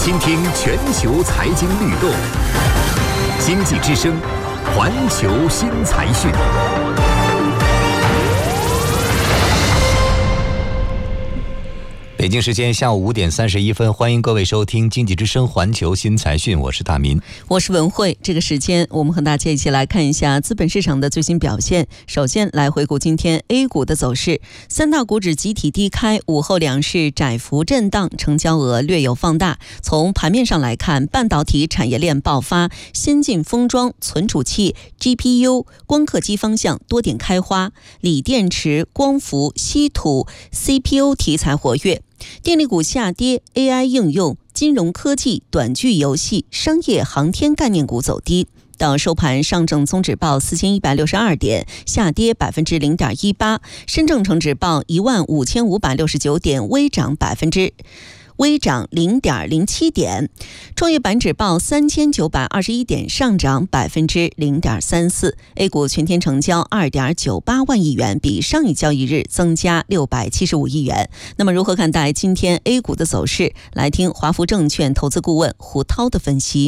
倾听全球财经律动，经济之声，环球新财讯。北京时间下午5点31分，欢迎各位收听经济之声环球新财讯，我是大民， 我是文慧。这个时间我们和大家一起来看一下资本市场的最新表现。首先来回顾今天 A 股的走势，三大股指集体低开，午后两市窄幅震荡，成交额略有放大。从盘面上来看，半导体产业链爆发，先进封装、存储器、GPU、光刻机方向多点开花，锂电池、光伏、稀土、CPU 题材活跃。电力股下跌， AI 应用、金融科技、短剧游戏、商业航天概念股走低。到收盘，上证综指报4162点，下跌0.18%；深证成指报15569点，微涨0.07点，创业板指报3921点，上涨0.34%。A 股全天成交2.98万亿元，比上一交易日增加675亿元。那么如何看待今天 A 股的走势？来听华福证券投资顾问胡涛的分析。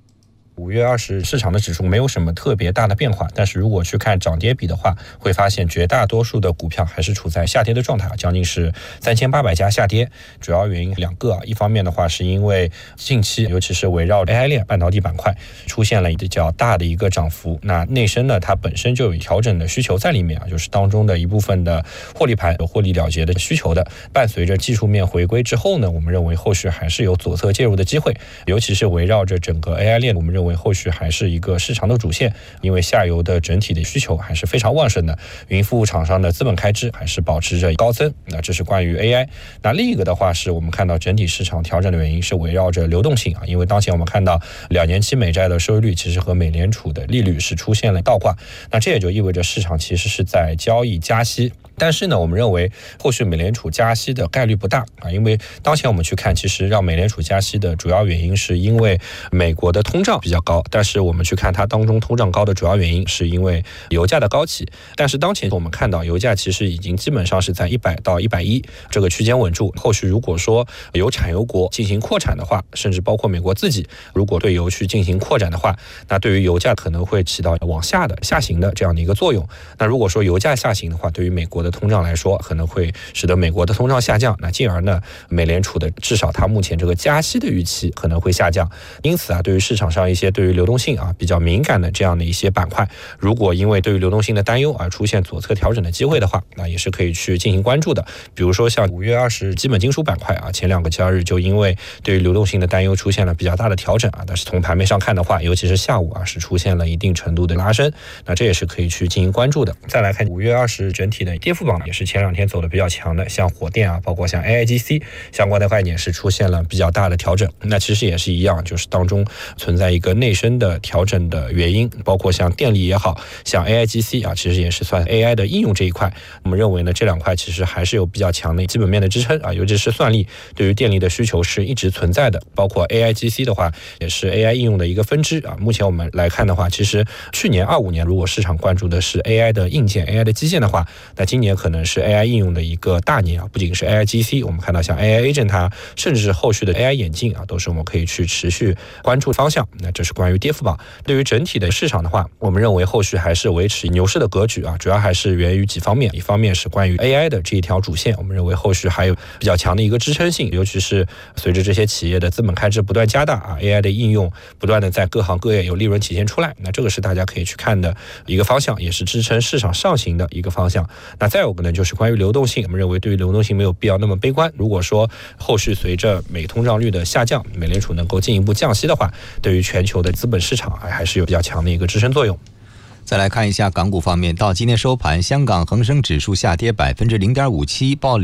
5月20市场的指数没有什么特别大的变化，但是如果去看涨跌比的话，会发现绝大多数的股票还是处在下跌的状态，将近是3800家下跌。主要原因两个，一方面的话是因为近期尤其是围绕 AI 链半导体板块出现了比较大的一个涨幅，那内生呢它本身就有调整的需求在里面，就是当中的一部分的获利盘有获利了结的需求的。伴随着技术面回归之后呢，我们认为后续还是有左侧介入的机会，尤其是围绕着整个 AI 链，我们认为后续还是一个市场的主线，因为下游的整体的需求还是非常旺盛的，云服务厂商的资本开支还是保持着高增。那这是关于 AI。 那另一个的话是我们看到整体市场调整的原因是围绕着流动性因为当前我们看到2年期美债的收益率其实和美联储的利率是出现了倒挂，那这也就意味着市场其实是在交易加息。但是呢，我们认为后续美联储加息的概率不大因为当前我们去看，其实让美联储加息的主要原因是因为美国的通胀比较高，但是我们去看它当中通胀高的主要原因是因为油价的高企。但是当前我们看到油价其实已经基本上是在100到110这个区间稳住，后续如果说有产油国进行扩产的话，甚至包括美国自己如果对油去进行扩展的话，那对于油价可能会起到往下行的这样的一个作用。那如果说油价下行的话，对于美国的通胀来说可能会使得美国的通胀下降，那进而呢美联储的至少它目前这个加息的预期可能会下降。因此对于市场上一些对于流动性比较敏感的这样的一些板块，如果因为对于流动性的担忧而出现左侧调整的机会的话，那也是可以去进行关注的。比如说像5月20基本金属板块前2个交易日就因为对于流动性的担忧出现了比较大的调整但是从盘面上看的话，尤其是下午是出现了一定程度的拉升，那这也是可以去进行关注的。再来看5月20整体的跌幅榜也是前2天走的比较强的，像火电包括像 AIGC 相关的概念是出现了比较大的调整。那其实也是一样，就是当中存在一个内生的调整的原因，包括像电力也好，像 AIGC 其实也是算 AI 的应用这一块。我们认为呢，这2块其实还是有比较强的基本面的支撑尤其是算力对于电力的需求是一直存在的，包括 AIGC 的话也是 AI 应用的一个分支目前我们来看的话，其实去年25年如果市场关注的是 AI 的硬件 AI 的基建的话，那今年可能是 AI 应用的一个大年不仅是 AIGC， 我们看到像 AI Agent 它甚至是后续的 AI 眼镜都是我们可以去持续关注的方向。那这是关于跌幅榜。对于整体的市场的话，我们认为后续还是维持牛市的格局主要还是源于几方面，一方面是关于 AI 的这一条主线，我们认为后续还有比较强的一个支撑性，尤其是随着这些企业的资本开支不断加大AI 的应用不断的在各行各业有利润体现出来，那这个是大家可以去看的一个方向，也是支撑市场上行的一个方向。那再有个呢，就是关于流动性，我们认为对于流动性没有必要那么悲观，如果说后续随着美通胀率的下降，美联储能够进一步降息的话，对于全球的资本市场还是有比较强的一个支撑作用。 再来看一下港股方面，到今天收盘，香港恒生指数下跌0.57%，报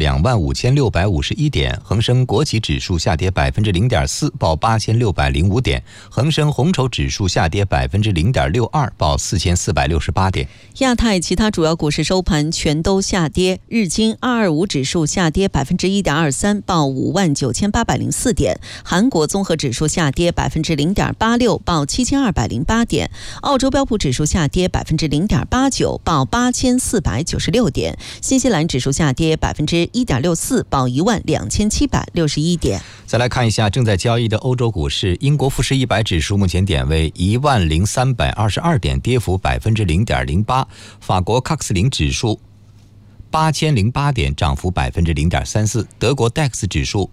25,651点；恒生国企指数下跌0.4%，报8,605点；恒生红筹指数下跌0.62%，报4,468点。 亚太其他主要股市收盘全都下跌，日经225指数下跌1.23%，报59,804点；韩国综合指数下跌0.86%，报7,208点；澳洲标普指数下跌 0.89%，报8496点；新西兰指数下跌1.64%，报12761点。 再来看一下正在交易的欧洲股市，英国富时100指数目前点位10322点，跌幅0.08%；法国CAC 40指数8008点，涨幅0.34%；德国 DAX 指数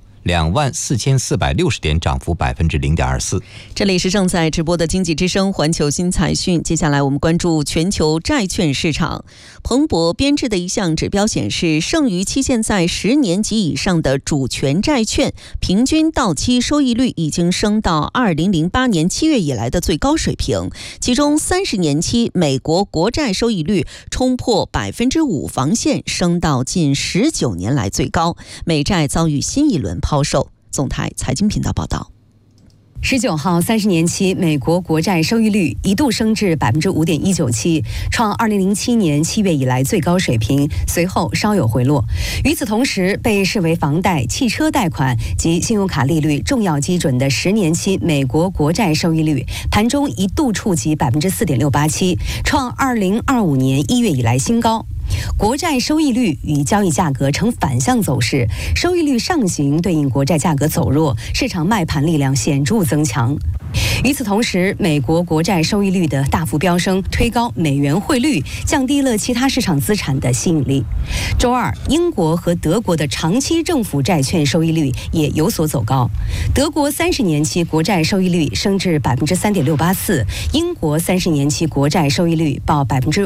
24460点，涨幅0.24%。 这里是正在直播的经济之声环球新财讯，接下来我们关注全球债券市场。彭博编制的一项指标显示，剩余期限在10年及以上的主权债券平均到期收益率已经升到2008年7月以来的最高水平，其中30年期美国国债收益率冲破5%防线，升到近19年来最高，美债遭遇新一轮抛售。总台财经频道报道 ，19号30年期美国国债收益率一度升至5.197%，创2007年7月以来最高水平，随后稍有回落。与此同时，被视为房贷、汽车贷款及信用卡利率重要基准的10年期美国国债收益率盘中一度触及4.687%，创2025年1月以来新高。国债收益率与交易价格呈反向走势，收益率上行对应国债价格走弱，市场卖盘力量显著增强。与此同时，美国国债收益率的大幅飙升，推高美元汇率，降低了其他市场资产的吸引力。周二，英国和德国的长期政府债券收益率也有所走高。德国30年期国债收益率升至3.684%，英国30年期国债收益率报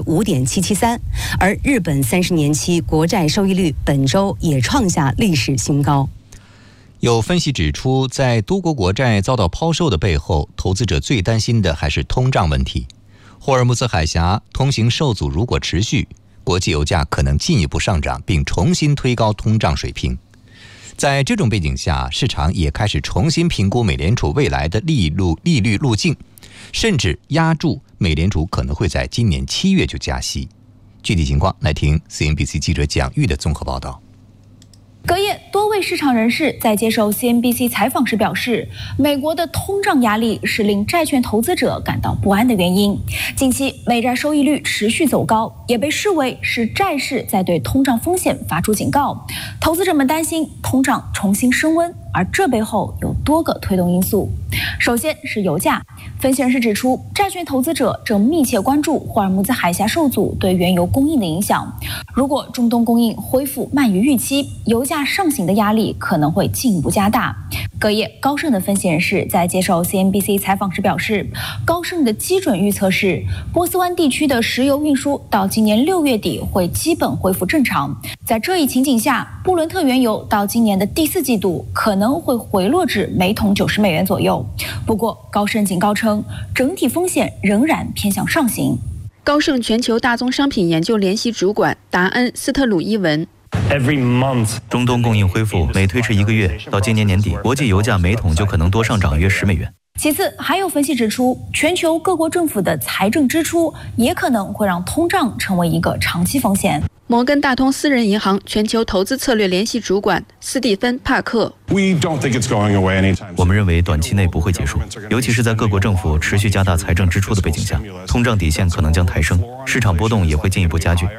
5.773%，而日本30年期国债收益率本周也创下历史新高。 有分析指出，在多国国债遭到抛售的背后，投资者最担心的还是通胀问题。霍尔木兹海峡通行受阻如果持续，国际油价可能进一步上涨，并重新推高通胀水平。在这种背景下，市场也开始重新评估美联储未来的利率路径，甚至压注美联储可能会在今年7月就加息。具体情况来听 CNBC 记者蒋玉的综合报道。 隔夜，多位市场人士在接受 CNBC 采访时表示，美国的通胀压力是令债券投资者感到不安的原因。近期美债收益率持续走高，也被视为是债市在对通胀风险发出警告。投资者们担心通胀重新升温，而这背后有多个推动因素。首先是油价，分析人士指出，债券投资者正密切关注霍尔木兹海峡受阻对原油供应的影响。如果中东供应恢复慢于预期，油价上行的压力可能会进一步加大。隔夜，高盛的分析人士在接受 CNBC 采访时表示，高盛的基准预测是波斯湾地区的石油运输到今年6月底会基本恢复正常。在这一情景下，布伦特原油到今年的第4季度可能会回落至每桶90美元左右。不过，高盛警告称，整体风险仍然偏向上行。 高盛全球大宗商品研究联席主管达恩·斯特鲁伊文。 中东供应恢复每推迟1个月，到今年年底，国际油价每桶就可能多上涨约10美元。 其次，还有分析指出，全球各国政府的财政支出也可能会让通胀成为一个长期风险。 摩根大通私人银行全球投资策略联席主管斯蒂芬·帕克。 我们认为短期内不会结束，尤其是在各国政府持续加大财政支出的背景下，通胀底线可能将抬升，市场波动也会进一步加剧。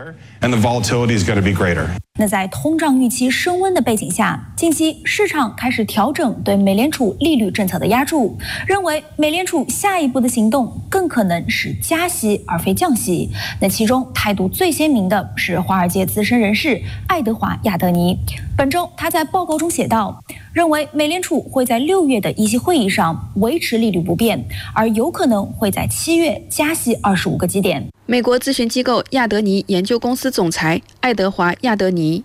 那在通胀预期升温的背景下，近期市场开始调整对美联储利率政策的压注，认为美联储下一步的行动更可能是加息而非降息。那其中态度最鲜明的是华尔街资深人士爱德华·亚德尼。本周他在报告中写道，认为美联储会在6月的议息会议上维持利率不变，而有可能会在7月加息25个基点。 美国咨询机构亚德尼研究公司总裁爱德华·亚德尼。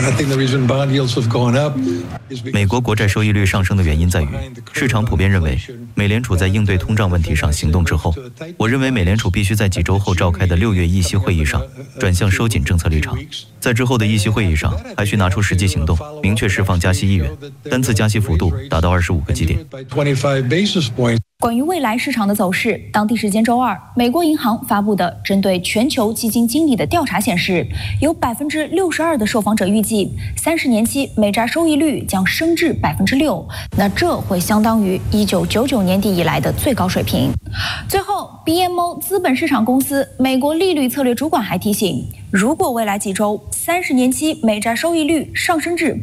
美国国债收益率上升的原因在于，市场普遍认为美联储在应对通胀问题上行动滞后。我认为美联储必须在几周后召开的6月议息会议上转向收紧政策立场，在之后的议息会议上还需拿出实际行动，明确释放加息意愿，单次加息幅度达到25个基点。 关于未来市场的走势，当地时间周二，美国银行发布的针对全球基金经理的调查显示，有62%的受访者预计30年期美债收益率将升至6%，那这会相当于1999年底以来的最高水平。最后 ，BMO 资本市场公司美国利率策略主管还提醒，如果未来几周30年期美债收益率上升至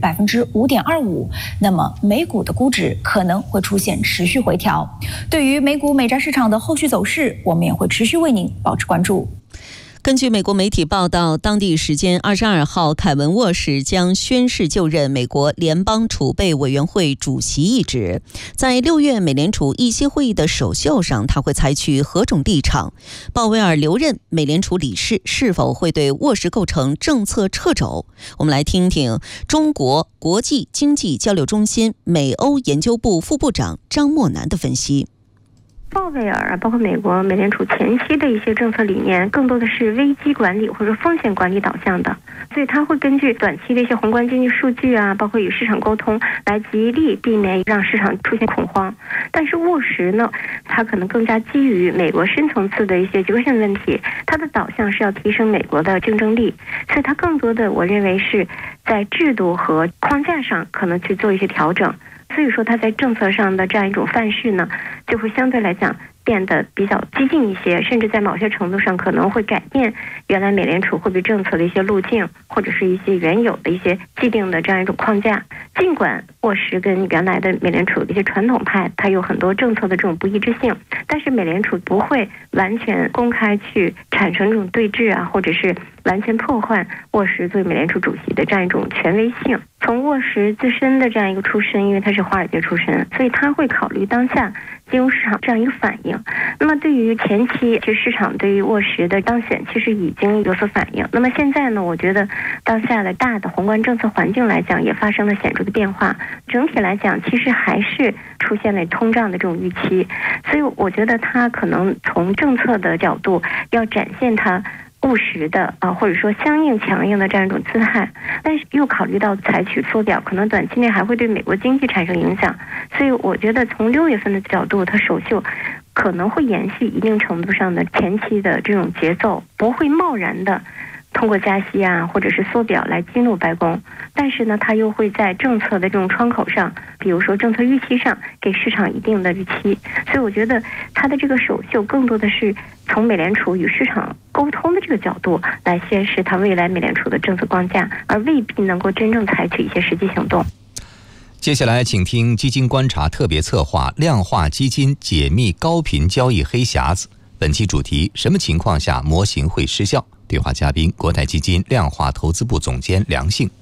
5.25%，那么美股的估值可能会出现持续回调。对于美股美债市场的后续走势，我们也会持续为您保持关注。 根据美国媒体报道，当地时间22号，凯文·沃什将宣誓就任美国联邦储备委员会主席一职。在6月美联储议息会议的首秀上，他会采取何种立场？鲍威尔留任美联储理事，是否会对沃什构成政策掣肘？我们来听听中国国际经济交流中心美欧研究部副部长张默南的分析。 鲍威尔包括美国美联储前期的一些政策理念，更多的是危机管理或者风险管理导向的，所以他会根据短期的一些宏观经济数据啊，包括与市场沟通，来极力避免让市场出现恐慌。但是沃什呢，他可能更加基于美国深层次的一些结构性问题，他的导向是要提升美国的竞争力，所以他更多的我认为是在制度和框架上可能去做一些调整。所以说他在政策上的这样一种范式呢，就会相对来讲变得比较激进一些，甚至在某些程度上可能会改变原来美联储货币政策的一些路径，或者是一些原有的一些既定的这样一种框架。尽管沃什跟原来的美联储的一些传统派它有很多政策的这种不一致性，但是美联储不会完全公开去产生这种对峙啊，或者是完全破坏沃什作为美联储主席的这样一种权威性。从沃什自身的这样一个出身，因为他是华尔街出身，所以他会考虑当下金融市场这样一个反应。那么对于前期其实市场对于沃什的当选其实已经有所反应，那么现在呢，我觉得当下的大的宏观政策环境来讲也发生了显著的变化，整体来讲其实还是出现了通胀的这种预期，所以我觉得他可能从政策的角度要展现他务实的或者说相应强硬的这样一种姿态，但是又考虑到采取缩表可能短期内还会对美国经济产生影响，所以我觉得从6月份的角度，它首秀可能会延续一定程度上的前期的这种节奏，不会贸然的通过加息啊或者是缩表来激怒白宫，但是呢它又会在政策的这种窗口上，比如说政策预期上给市场一定的预期，所以我觉得它的这个首秀更多的是从美联储与市场沟通的这个角度来宣示它未来美联储的政策框架，而未必能够真正采取一些实际行动。 接下来请听基金观察特别策划量化基金解密高频交易黑匣子，本期主题：什么情况下模型会失效？对话嘉宾：国泰基金量化投资部总监梁幸。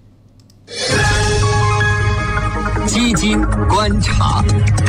基金观察。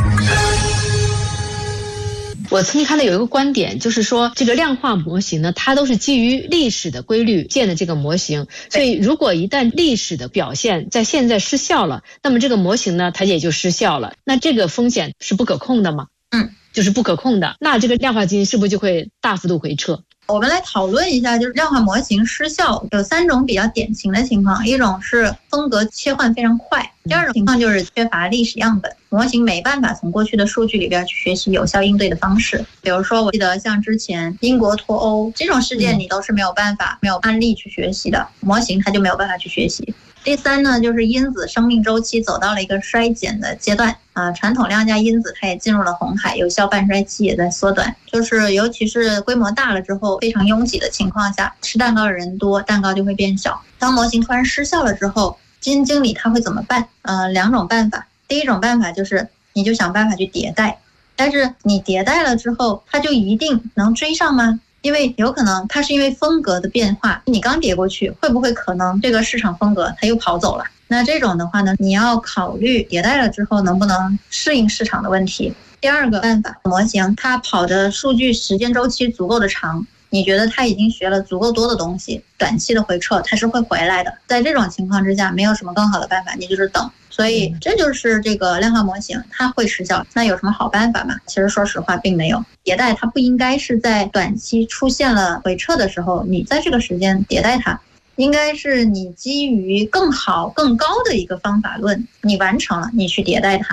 我曾经看到有一个观点，就是说这个量化模型呢，它都是基于历史的规律建的这个模型，所以如果一旦历史的表现在现在失效了，那么这个模型呢，它也就失效了。那这个风险是不可控的吗？就是不可控的。那这个量化基金是不是就会大幅度回撤？ 我们来讨论一下，就是量化模型失效有3种比较典型的情况，一种是风格切换非常快，第二种情况就是缺乏历史样本，模型没办法从过去的数据里边去学习有效应对的方式。比如说我记得像之前英国脱欧这种事件，你都是没有办法没有案例去学习的，模型它就没有办法去学习。第3呢，就是因子生命周期走到了一个衰减的阶段传统量价因子它也进入了红海，有效半衰期也在缩短，就是尤其是规模大了之后非常拥挤的情况下，吃蛋糕的人多，蛋糕就会变小。当模型突然失效了之后，基金经理他会怎么办？2种办法。第一种办法就是你就想办法去迭代，但是你迭代了之后，它就一定能追上吗？因为有可能它是因为风格的变化，你刚叠过去，会不会可能这个市场风格它又跑走了？那这种的话呢，你要考虑迭代了之后能不能适应市场的问题。第二个办法，模型它跑的数据时间周期足够的长，你觉得它已经学了足够多的东西，短期的回撤它是会回来的。在这种情况之下，没有什么更好的办法，你就是等。所以这就是这个量化模型它会失效。那有什么好办法吗？其实说实话并没有。迭代它不应该是在短期出现了回撤的时候，你在这个时间迭代它，应该是你基于更好更高的一个方法论，你完成了，你去迭代它。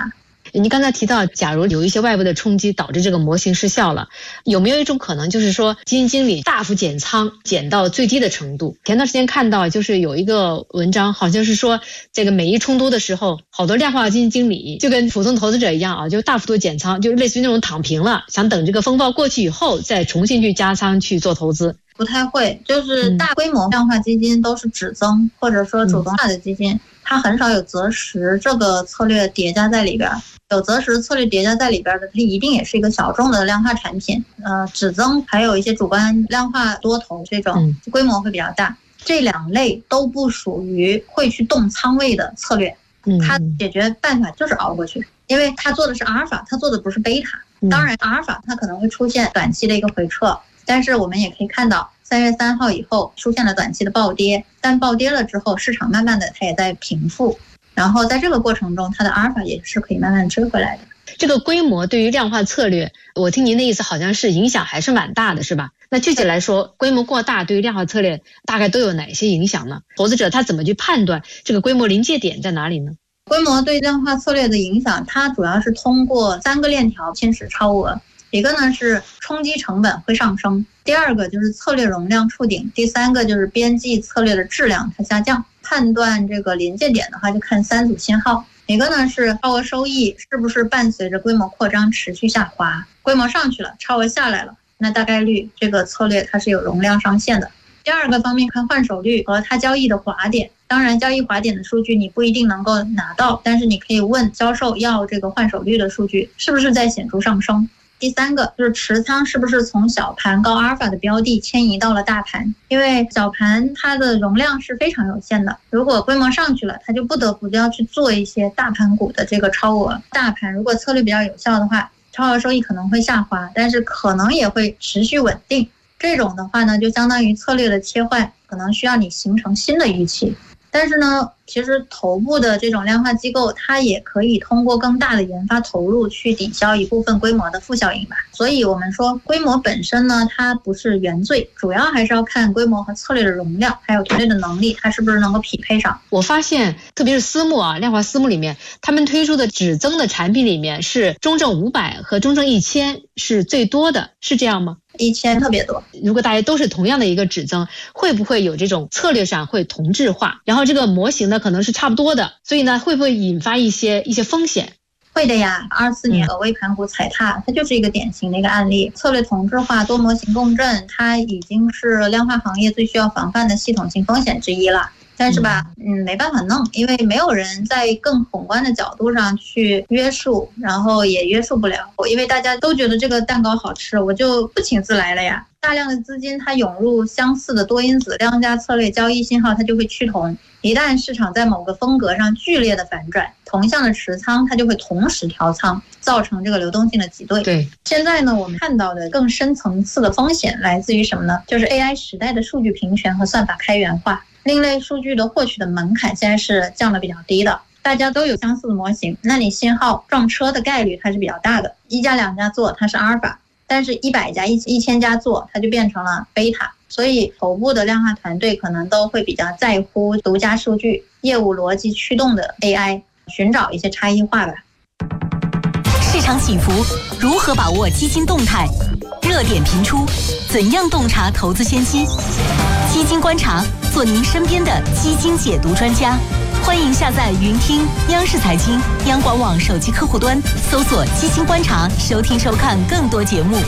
你刚才提到，假如有一些外部的冲击导致这个模型失效了，有没有一种可能，就是说基金经理大幅减仓，减到最低的程度？前段时间看到，就是有一个文章，好像是说这个美伊冲突的时候，好多量化基金经理就跟普通投资者一样啊，就大幅度减仓，就类似于那种躺平了，想等这个风暴过去以后再重新去加仓去做投资。 不太会，就是大规模量化基金都是只增或者说主动化的基金，它很少有择时这个策略叠加在里边。有择时策略叠加在里边的，它一定也是一个小众的量化产品。只增还有一些主观量化多头这种规模会比较大，这两类都不属于会去动仓位的策略。它解决办法就是熬过去，因为它做的是阿尔法，它做的不是贝塔。当然阿尔法它可能会出现短期的一个回撤，但是我们也可以看到3月3号以后出现了短期的暴跌，但暴跌了之后市场慢慢的它也在平复，然后在这个过程中它的阿尔法也是可以慢慢追回来的。 这个规模对于量化策略，我听您的意思好像是影响还是蛮大的，是吧？那具体来说，规模过大对于量化策略大概都有哪些影响呢？投资者他怎么去判断这个规模临界点在哪里呢？ 规模对量化策略的影响，它主要是通过3个链条侵蚀超额。一个呢是冲击成本会上升，第二个就是策略容量触顶，第三个就是边际策略的质量它下降。判断这个临界点的话，就看3组信号。一个呢是超额收益是不是伴随着规模扩张持续下滑，规模上去了，超额下来了，那大概率这个策略它是有容量上限的。第二个方面看换手率和它交易的滑点，当然交易滑点的数据你不一定能够拿到，但是你可以问销售要这个换手率的数据是不是在显著上升。第三个就是持仓是不是从小盘高阿尔法的标的迁移到了大盘，因为小盘它的容量是非常有限的，如果规模上去了，它就不得不要去做一些大盘股的这个超额。大盘如果策略比较有效的话，超额收益可能会下滑，但是可能也会持续稳定。这种的话呢，就相当于策略的切换，可能需要你形成新的预期。但是呢，其实头部的这种量化机构，它也可以通过更大的研发投入去抵消一部分规模的负效应吧。所以我们说规模本身呢，它不是原罪，主要还是要看规模和策略的容量，还有团队的能力，它是不是能够匹配上。 我发现特别是私募啊，量化私募里面，他们推出的只增的产品里面是中证500和中证1000是最多的，是这样吗 ？1000特别多。 如果大家都是同样的一个指增，会不会有这种策略上会同质化？然后这个模型呢可能是差不多的，所以呢会不会引发一些风险？ 会的呀，24年微盘股踩踏，它就是一个典型的一个案例。策略同质化、多模型共振，它已经是量化行业最需要防范的系统性风险之一了。但是吧，没办法弄，因为没有人在更宏观的角度上去约束，然后也约束不了，因为大家都觉得这个蛋糕好吃，我就不请自来了呀。大量的资金它涌入相似的多因子量价策略，交易信号它就会趋同。一旦市场在某个风格上剧烈的反转，同向的持仓它就会同时调仓，造成这个流动性的挤兑。 对， 现在呢，我们看到的更深层次的风险来自于什么呢？就是 AI 时代的数据平权和算法开源化。另类数据的获取的门槛现在是降得比较低的，大家都有相似的模型，那你信号撞车的概率它是比较大的。1家2家做它是阿尔法，但是100家1000家做它就变成了贝塔。所以头部的量化团队可能都会比较在乎独家数据、业务逻辑驱动的 AI， 寻找一些差异化吧。 市场起伏，如何把握基金动态？热点频出，怎样洞察投资先机？基金观察，做您身边的基金解读专家。欢迎下载云听央视财经、央广网手机客户端，搜索基金观察，收听收看更多节目。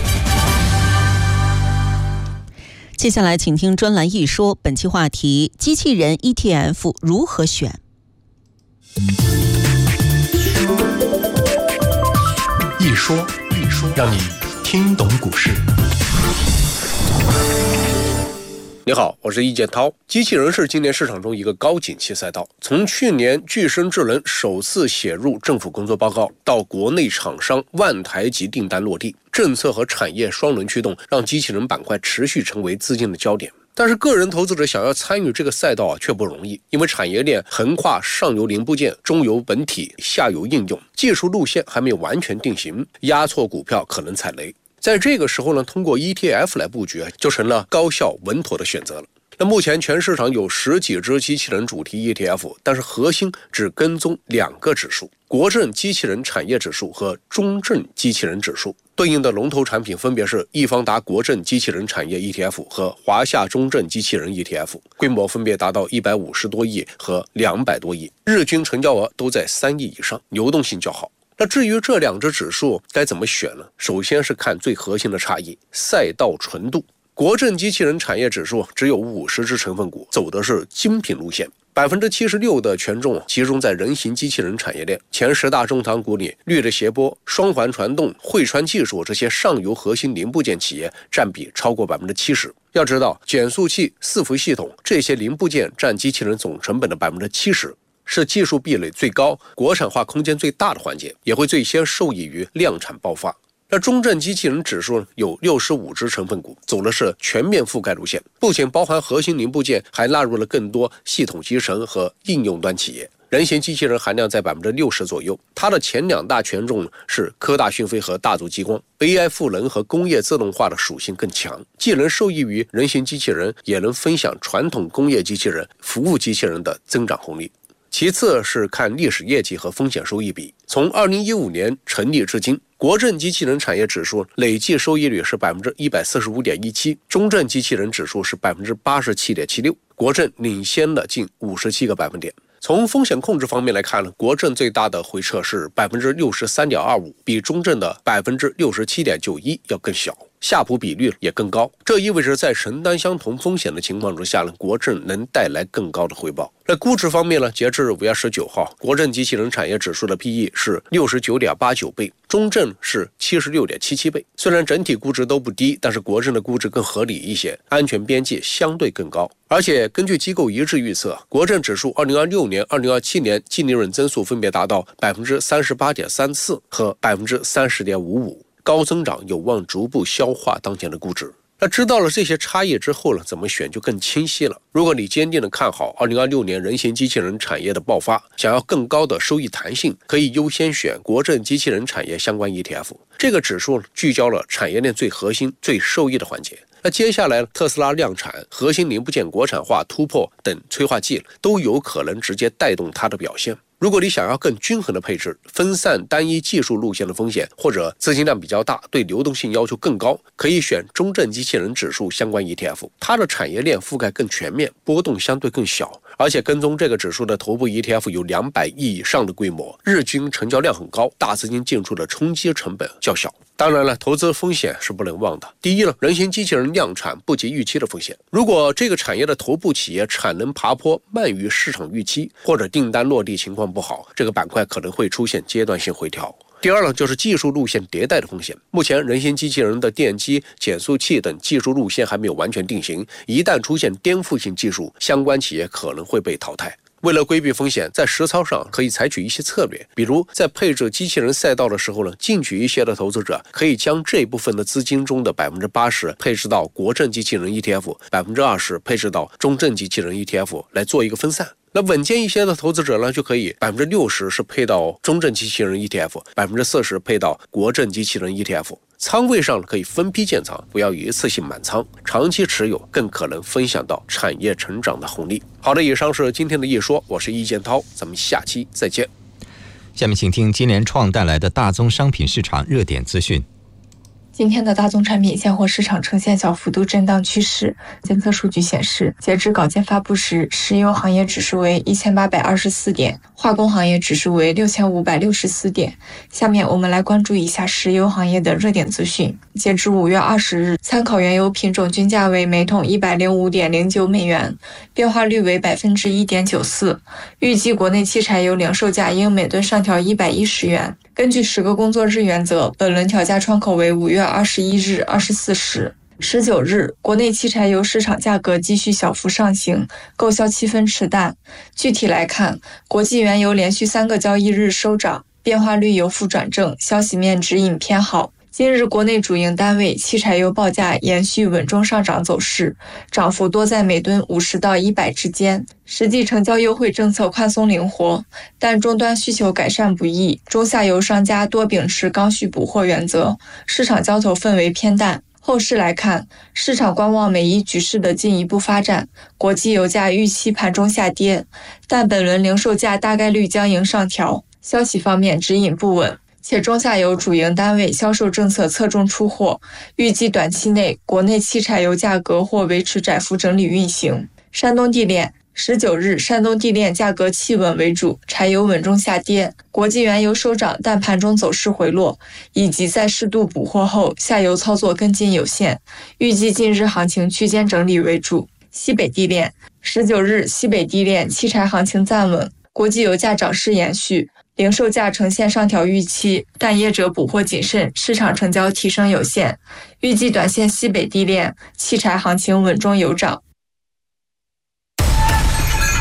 接下来请听专栏一说，本期话题：机器人 ETF 如何选？ 一说，让你听懂股市。 你好，我是易建涛。机器人是今年市场中一个高景气赛道。从去年具身智能首次写入政府工作报告，到国内厂商万台级订单落地，政策和产业双轮驱动，让机器人板块持续成为资金的焦点。但是个人投资者想要参与这个赛道却不容易，因为产业链横跨上游零部件、中游本体、下游应用，技术路线还没有完全定型，压错股票可能踩雷。在这个时候呢，通过 ETF 来布局就成了高效稳妥的选择了。 那目前全市场有10几只机器人主题 ETF， 但是核心只跟踪2个指数：国证机器人产业指数和中证机器人指数。对应的龙头产品分别是易方达国证机器人产业 ETF 和华夏中证机器人 ETF， 规模分别达到150多亿和200多亿，日均成交额都在3亿以上，流动性较好。那至于这2只指数该怎么选呢？首先是看最核心的差异，赛道纯度。国证机器人产业指数只有50只成分股，走的是精品路线，76%的权重集中在人形机器人产业链。前10大重仓股里，绿的谐波、双环传动、汇川技术这些上游核心零部件企业占比超过70%。要知道，减速器、伺服系统这些零部件占机器人总成本的70%，是技术壁垒最高、国产化空间最大的环节，也会最先受益于量产爆发。那中证机器人指数有65只成分股，走的是全面覆盖路线，不仅包含核心零部件，还纳入了更多系统集成和应用端企业。人形机器人含量在60%左右，它的前2大权重是科大讯飞和大族激光。AI 赋能和工业自动化的属性更强，既能受益于人形机器人，也能分享传统工业机器人、服务机器人的增长红利。其次是看历史业绩和风险收益比。从2015年成立至今，国证机器人产业指数累计收益率是145.17%，中证机器人指数是87.76%，国证领先了近57个百分点。从风险控制方面来看呢，国证最大的回撤是63.25%，比中证的67.91%要更小，夏普比率也更高。这意味着在承担相同风险的情况之下呢，国证能带来更高的回报。在估值方面呢，截至5月19号，国证机器人产业指数的 PE 是69.89倍，中证是76.77倍。虽然整体估值都不低，但是国证的估值更合理一些，安全边际相对更高。而且根据机构一致预测，国证指数2026年、2027年净利润增速分别达到38.34%和30.55%，高增长有望逐步消化当前的估值。那知道了这些差异之后呢，怎么选就更清晰了。如果你坚定的看好2026年人形机器人产业的爆发，想要更高的收益弹性，可以优先选国证机器人产业相关 ETF。这个指数聚焦了产业链最核心、最受益的环节。那接下来特斯拉量产、核心零部件国产化突破等催化剂都有可能直接带动它的表现。如果你想要更均衡的配置，分散单一技术路线的风险，或者资金量比较大，对流动性要求更高，可以选中证机器人指数相关 ETF， 它的产业链覆盖更全面，波动相对更小，而且跟踪这个指数的头部 ETF 有200亿以上的规模，日均成交量很高，大资金进出的冲击成本较小。当然了，投资风险是不能忘的。第一呢，人形机器人量产不及预期的风险。如果这个产业的头部企业产能爬坡慢于市场预期，或者订单落地情况不好，这个板块可能会出现阶段性回调。第二呢，就是技术路线迭代的风险。目前人形机器人的电机、减速器等技术路线还没有完全定型，一旦出现颠覆性技术，相关企业可能会被淘汰。为了规避风险，在实操上可以采取一些策略，比如在配置机器人赛道的时候呢，进取一些的投资者可以将这部分的资金中的80%配置到国证机器人 ETF，20%配置到中证机器人 ETF 来做一个分散。那稳健一些的投资者呢，就可以60%是配到中证机器人 ETF，40%配到国证机器人 ETF。仓位上可以分批建仓，不要一次性满仓，长期持有更可能分享到产业成长的红利。好的，以上是今天的一说，我是易建涛，咱们下期再见。 下面请听金联创带来的大宗商品市场热点资讯。 今天的大宗产品现货市场呈现小幅度震荡趋势。监测数据显示，截至稿件发布时，石油行业指数为1824点，化工行业指数为6564点。下面我们来关注一下石油行业的热点资讯。截至5月20日，参考原油品种均价为每桶105.09美元，变化率为 1.94%。预计国内汽柴油零售价应每吨上调110元。根据10个工作日原则，本轮调价窗口为5月21日24时。19日，国内汽柴油市场价格继续小幅上行，购销气氛持淡。具体来看，国际原油连续3个交易日收涨，变化率由负转正，消息面指引偏好。今日国内主营单位汽柴油报价延续稳中上涨走势，涨幅多在每吨50到100之间。实际成交优惠政策宽松灵活，但终端需求改善不易，中下游商家多秉持刚需补货原则，市场交投氛围偏淡。 后市来看，市场观望美伊局势的进一步发展，国际油价预期盘中下跌，但本轮零售价大概率将迎上调。消息方面指引不稳，且中下游主营单位销售政策侧重出货，预计短期内国内汽柴油价格或维持窄幅整理运行。山东地炼19日，山东地炼价格企稳为主，柴油稳中下跌，国际原油收涨，但盘中走势回落，以及在适度补货后，下游操作跟进有限，预计近日行情区间整理为主。西北地炼19日，西北地炼汽柴行情暂稳，国际油价涨势延续，零售价呈现上调预期，但业者补货谨慎，市场成交提升有限，预计短线西北地炼汽柴行情稳中有涨。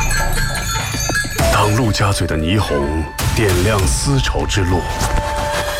当陆家嘴的霓虹点亮丝绸之路，